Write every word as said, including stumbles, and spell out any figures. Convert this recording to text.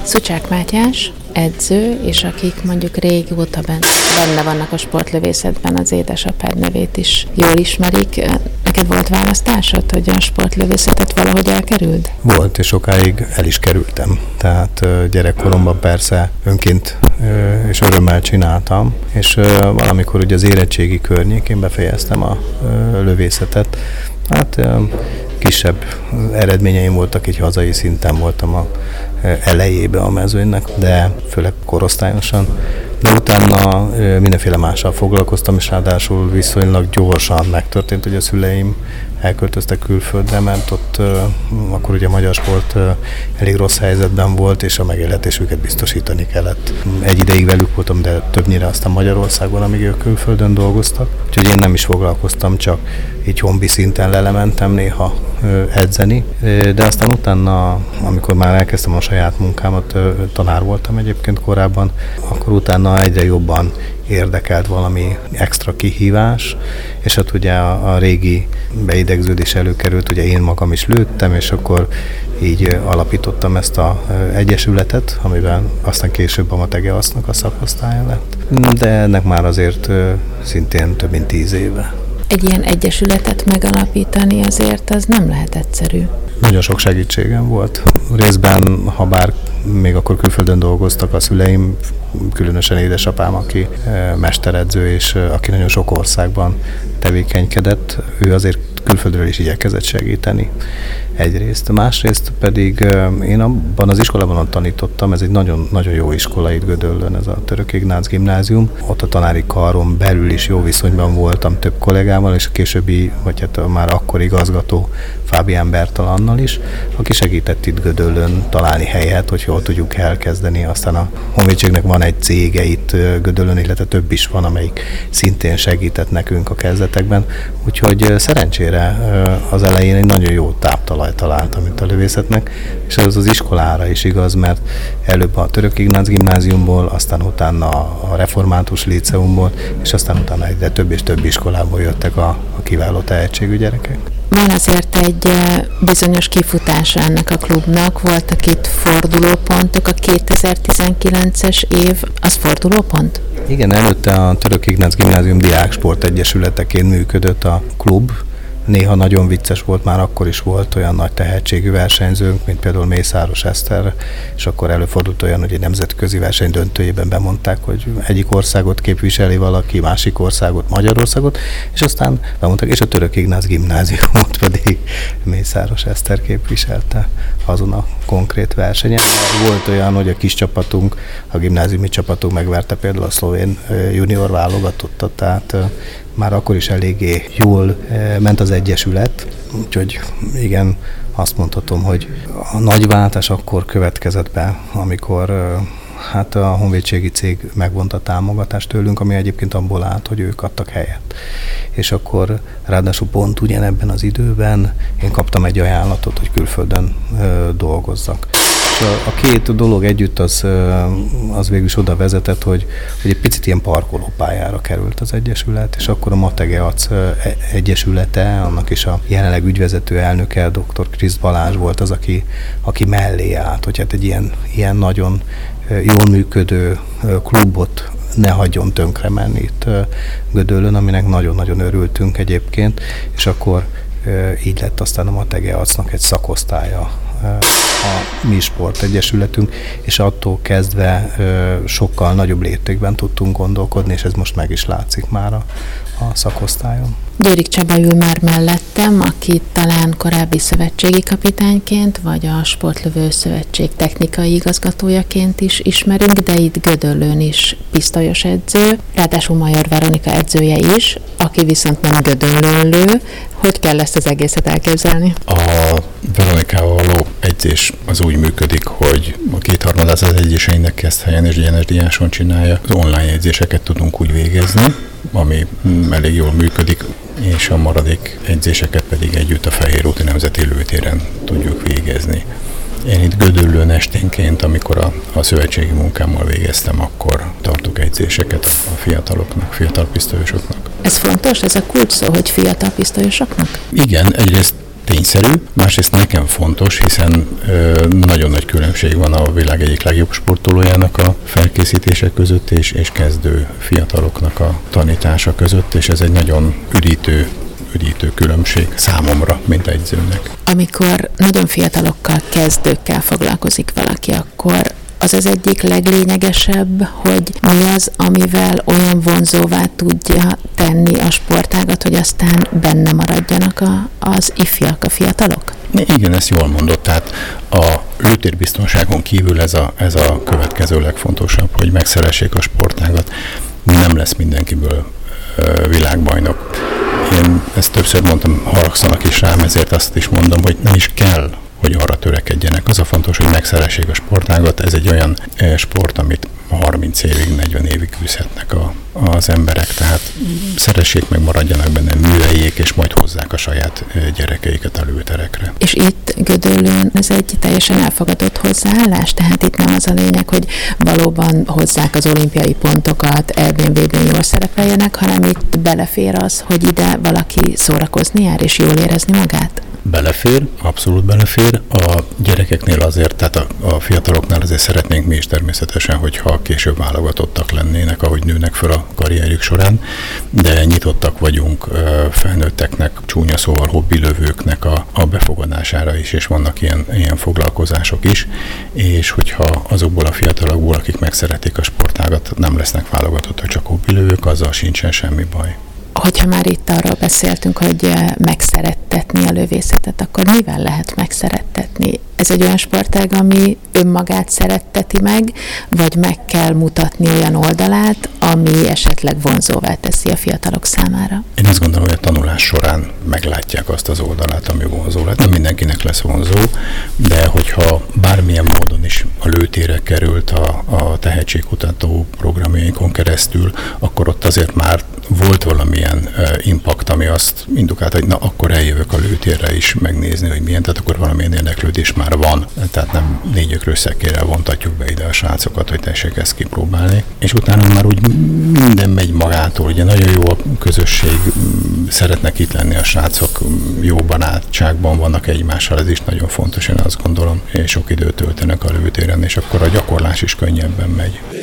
Szucsák Mátyás, edző, és akik mondjuk régóta benne vannak a sportlövészetben, az édesapád nevét is jól ismerik. Neked volt választásod, hogy a sportlövészetet valahogy elkerüld? Volt, és sokáig el is kerültem. Tehát gyerekkoromban persze önként és örömmel csináltam, és valamikor ugye az érettségi környékén befejeztem a lövészetet. Hát kisebb eredményeim voltak, így hazai szinten voltam a elejébe a mezőnynek, de főleg korosztályosan. De utána mindenféle mással foglalkoztam, és ráadásul viszonylag gyorsan megtörtént, hogy a szüleim elköltöztek külföldre, mert ott akkor ugye a magyar sport elég rossz helyzetben volt, és a megélhetésüket biztosítani kellett. Egy ideig velük voltam, de többnyire aztán Magyarországon, amíg ők külföldön dolgoztak. Úgyhogy én nem is foglalkoztam, csak így honbi szinten lelementem néha edzeni. De aztán utána, amikor már elkezdtem a saját munkámat, tanár voltam egyébként korábban, akkor utána egyre jobban érdekelt valami extra kihívás, és hát ugye a, a régi beidegződés előkerült, ugye én magam is lőttem, és akkor így alapítottam ezt az egyesületet, amiben aztán később a Mategeasznak a szakosztálya lett. De ennek már azért szintén több mint tíz éve. Egy ilyen egyesületet megalapítani azért az nem lehet egyszerű. Nagyon sok segítségem volt. Részben, ha bár még akkor külföldön dolgoztak a szüleim, különösen édesapám, aki mesteredző, és aki nagyon sok országban tevékenykedett, ő azért külföldről is igyekezett segíteni egyrészt. Másrészt pedig én abban az iskolában tanítottam, ez egy nagyon, nagyon jó iskola itt Gödöllőn, ez a Török Ignác gimnázium. Ott a tanári karon belül is jó viszonyban voltam több kollégával, és a későbbi, vagy hát már akkor igazgató Fábián Bertalannal is, aki segített itt Gödöllőn találni helyet, hogy hol tudjuk elkezdeni. Aztán a Honvédségnek van egy cége itt Gödöllőn, illetve több is van, amelyik szintén segített nekünk a kezdetekben. Úgyhogy szerencsére az elején egy nagyon jó táptalajt találtam itt a lövészetnek, és az az iskolára is igaz, mert előbb a Török Ignác gimnáziumból, aztán utána a református líceumból, és aztán utána egyre több és több iskolából jöttek a, a kiváló tehetségű gyerekek. Van azért egy bizonyos kifutása ennek a klubnak, voltak itt fordulópontok, a kétezer-tizenkilences év, az fordulópont? Igen, előtte a Török Ignác gimnázium diáksport egyesületeként működött a klub. Néha nagyon vicces volt, már akkor is volt olyan nagy tehetségű versenyzőnk, mint például Mészáros Eszter, és akkor előfordult olyan, hogy egy nemzetközi verseny döntőjében bemondták, hogy egyik országot képviseli valaki, másik országot, Magyarországot, és aztán bemondták, és a Török Ignác gimnáziumot pedig Mészáros Eszter képviselte azon a konkrét versenyen. Volt olyan, hogy a kis csapatunk, a gimnáziumi csapatunk megverte például a szlovén junior válogatottat, tehát már akkor is eléggé jól ment az egyesület, úgyhogy igen, azt mondhatom, hogy a nagy váltás akkor következett be, amikor hát a honvédségi cég megvonta a támogatást tőlünk, ami egyébként abból állt, hogy ők adtak helyet. És akkor ráadásul pont ugyanebben az időben én kaptam egy ajánlatot, hogy külföldön ö, dolgozzak. A két dolog együtt az, az végül is oda vezetett, hogy, hogy egy picit ilyen parkolópályára került az egyesület, és akkor a Mategeac egyesülete, annak is a jelenleg ügyvezető elnöke, dr. Kriszt Balázs volt az, aki, aki mellé állt, hogy hát egy ilyen, ilyen nagyon jól működő klubot ne hagyjon tönkre menni itt Gödöllőn, aminek nagyon-nagyon örültünk egyébként, és akkor így lett aztán a Mategeacnak egy szakosztálya a mi sportegyesületünk, és attól kezdve sokkal nagyobb léptékben tudtunk gondolkodni, és ez most meg is látszik már a, a szakosztályon. Győrik Csaba ül már mellettem, akit talán korábbi szövetségi kapitányként, vagy a Sportlövő Szövetség technikai igazgatójaként is ismerünk, de itt Gödöllőn is pisztolyos edző, ráadásul Major Veronika edzője is, aki viszont nem Gödöllőn lő. Hogy kell ezt az egészet elképzelni? A Veronikával való edzés az úgy működik, hogy a kétharmadát az edzéseinek Keszthelyen és Gyenes Diáson csinálja. Az online edzéseket tudunk úgy végezni, ami elég jól működik, és a maradék edzéseket pedig együtt a Fehérúti Nemzeti Lőtéren tudjuk végezni. Én itt Gödöllőn esténként, amikor a, a szövetségi munkámmal végeztem, akkor tartok edzéseket a fiataloknak, fiatal pisztolyosoknak. Ez fontos, ez a kulcs szó, hogy fiatal pisztolyosoknak? Igen, egyrészt tényszerű, másrészt nekem fontos, hiszen ö, nagyon nagy különbség van a világ egyik legjobb sportolójának a felkészítése között és, és kezdő fiataloknak a tanítása között, és ez egy nagyon üdítő üdítő különbség számomra, mint edzőnek. Amikor nagyon fiatalokkal, kezdőkkel foglalkozik valaki, akkor az az egyik leglényegesebb, hogy mi az, amivel olyan vonzóvá tudja tenni a sportágat, hogy aztán benne maradjanak a, az ifjak, a fiatalok? Igen, ezt jól mondott. Tehát a lőtérbiztonságon kívül ez a, ez a következő legfontosabb, hogy megszeressék a sportágat. Nem lesz mindenkiből ö, világbajnok. Én ezt többször mondtam, haragszanak is rám, ezért azt is mondom, hogy nem is kell, hogy arra törekedjenek. Az a fontos, hogy megszeressék a sportágat. Ez egy olyan sport, amit harminc évig, negyven évig küzdhetnek a, az emberek, tehát szeressék meg, maradjanak benne, műveljék, és majd hozzák a saját gyerekeiket a lőterekre. És itt Gödöllőn ez egy teljesen elfogadott hozzáállás, tehát itt nem az a lényeg, hogy valóban hozzák az olimpiai pontokat, é bén, vé bén jól szerepeljenek, hanem itt belefér az, hogy ide valaki szórakozni jár, és jól érezni magát? Belefér, abszolút belefér. A gyerekeknél azért, tehát a, a fiataloknál azért szeretnénk mi is természetesen, hogyha később válogatottak lennének, ahogy nőnek föl a karrierjük során, de nyitottak vagyunk felnőtteknek, csúnya szóval hobbilövőknek a, a befogadására is, és vannak ilyen, ilyen foglalkozások is, és hogyha azokból a fiatalokból, akik megszeretik a sportágat, nem lesznek válogatottak, csak hobbilövők, azzal sincsen semmi baj. Hogyha már itt arról beszéltünk, hogy megszerettetni a lövészetet, akkor mivel lehet megszerettetni? Ez egy olyan sportág, ami önmagát szeretteti meg, vagy meg kell mutatni olyan oldalát, ami esetleg vonzóvá teszi a fiatalok számára? Én azt gondolom, hogy a tanulás során meglátják azt az oldalát, ami vonzó lehet. Nem mindenkinek lesz vonzó, de hogyha bármilyen módon is a lőtérre került a, a tehetségkutató programjainkon keresztül, akkor ott azért már volt valamilyen uh, impact, ami azt indukálta, hogy na, akkor eljövök a lőtérre is megnézni, hogy milyen, tehát akkor valamilyen érdeklődés már van. Tehát nem négyökről szekérrel vontatjuk be ide a srácokat, hogy tessék ezt kipróbálni. És utána már úgy minden megy magától. Ugye nagyon jó a közösség, szeretnek itt lenni a srácok, jó barátságban vannak egymással, ez is nagyon fontos, én azt gondolom. És sok időt töltenek a lőtéren, és akkor a gyakorlás is könnyebben megy.